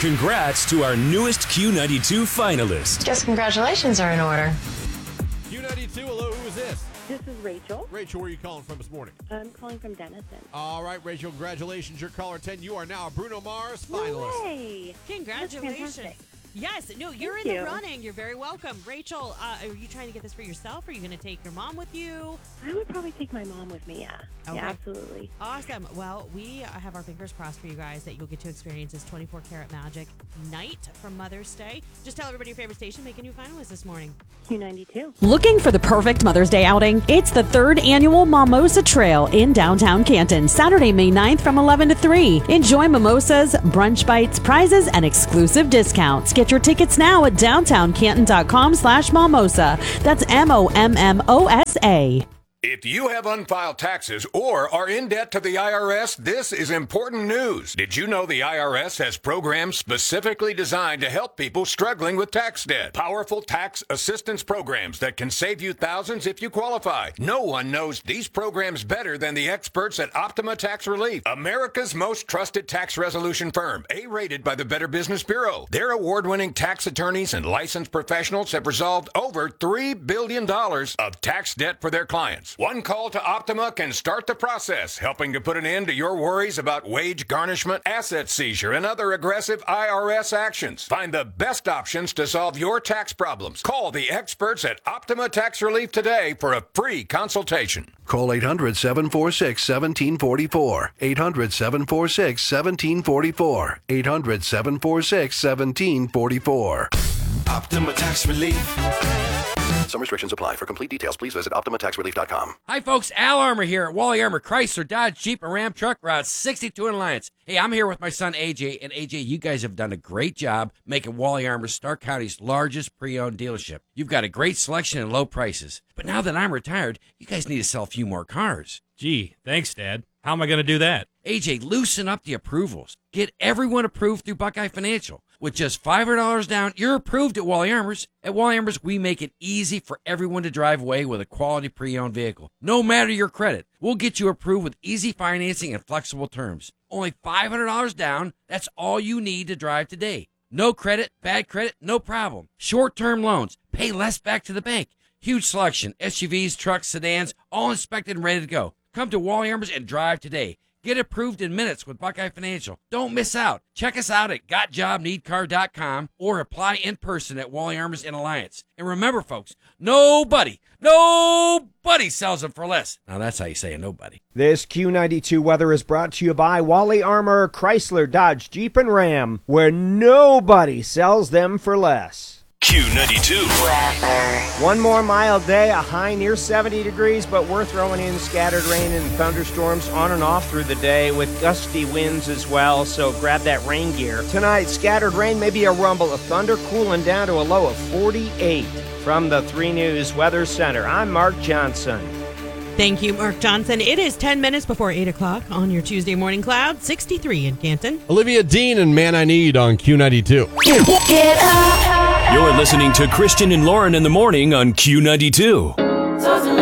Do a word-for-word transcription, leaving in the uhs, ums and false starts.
Congrats to our newest Q ninety-two finalist. Guess congratulations are in order. Q ninety-two, hello, who is this? This is Rachel. Rachel, where are you calling from this morning? I'm calling from Denison. All right, Rachel, congratulations. You're caller ten. You are now a Bruno Mars finalist. Yay! Congratulations. Yes, no, you're Thank in you. the running. You're very welcome. Rachel, uh, are you trying to get this for yourself? Or are you going to take your mom with you? I would probably take my mom with me, yeah. Okay. Yeah, absolutely. Awesome. Well, we have our fingers crossed for you guys that you'll get to experience this twenty-four karat magic night from Mother's Day. Just tell everybody your favorite station. Make a new finalist this morning. Q ninety-two. Looking for the perfect Mother's Day outing? It's the third annual Mimosa Trail in downtown Canton, Saturday, May ninth from eleven to three. Enjoy mimosas, brunch bites, prizes, and exclusive discounts. Get your tickets now at downtowncanton.com slash mimosa. That's M O M M O S A. If you have unfiled taxes or are in debt to the I R S, this is important news. Did you know the I R S has programs specifically designed to help people struggling with tax debt? Powerful tax assistance programs that can save you thousands if you qualify. No one knows these programs better than the experts at Optima Tax Relief, America's most trusted tax resolution firm, A-rated by the Better Business Bureau. Their award-winning tax attorneys and licensed professionals have resolved over three billion dollars of tax debt for their clients. One call to Optima can start the process, helping to put an end to your worries about wage garnishment, asset seizure, and other aggressive I R S actions. Find the best options to solve your tax problems. Call the experts at Optima Tax Relief today for a free consultation. Call eight hundred, seven four six, one seven four four. eight hundred, seven four six, one seven four four. eight hundred, seven four six, one seven four four. Optima Tax Relief. Some restrictions apply. For complete details, please visit optima tax relief dot com. Hi, folks. Al Armour here at Wally Armour Chrysler, Dodge, Jeep, and Ram Truck Route sixty-two in Alliance. Hey, I'm here with my son, A J. And, A J, you guys have done a great job making Wally Armour Stark County's largest pre-owned dealership. You've got a great selection and low prices. But now that I'm retired, you guys need to sell a few more cars. Gee, thanks, Dad. How am I going to do that? A J, loosen up the approvals. Get everyone approved through Buckeye Financial. With just five hundred dollars down, you're approved at Wally Armour's. At Wally Armour's, we make it easy for everyone to drive away with a quality pre-owned vehicle. No matter your credit, we'll get you approved with easy financing and flexible terms. Only five hundred dollars down, that's all you need to drive today. No credit, bad credit, no problem. Short-term loans, pay less back to the bank. Huge selection, S U Vs, trucks, sedans, all inspected and ready to go. Come to Wally Armour's and drive today. Get approved in minutes with Buckeye Financial. Don't miss out. Check us out at got job need car dot com or apply in person at Wally Armour's in Alliance. And remember, folks, nobody, nobody sells them for less. Now, that's how you say it, nobody. This Q ninety-two weather is brought to you by Wally Armour, Chrysler, Dodge, Jeep, and Ram, where nobody sells them for less. Q ninety-two. One more mild day, a high near seventy degrees, but we're throwing in scattered rain and thunderstorms on and off through the day with gusty winds as well, so grab that rain gear. Tonight, scattered rain, maybe a rumble of thunder, cooling down to a low of forty-eight. From the three News Weather Center, I'm Mark Johnson. Thank you, Mark Johnson. It is ten minutes before eight o'clock on your Tuesday morning cloud, sixty-three in Canton. Olivia Dean and Man I Need on Q ninety-two. Get up. You're listening to Christian and Lauren in the morning on Q ninety-two.